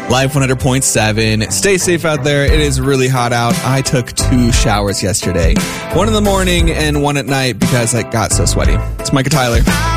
Life 100.7. Stay safe out there. It is really hot out. I took 2 showers yesterday. One in the morning and one at night because I got so sweaty. It's Micah Tyler.